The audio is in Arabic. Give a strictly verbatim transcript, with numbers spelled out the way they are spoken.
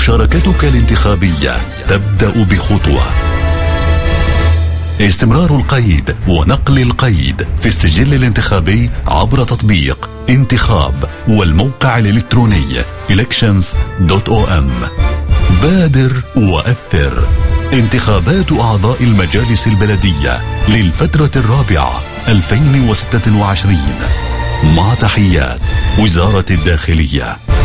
مشاركتك الانتخابية تبدأ بخطوة. استمرار القيد ونقل القيد في السجل الانتخابي عبر تطبيق انتخاب والموقع الإلكتروني إلكشنز دوت أو إم. بادر وأثر. انتخابات أعضاء المجالس البلدية للفترة الرابعة ألفين وستة وعشرين، مع تحيات وزارة الداخلية.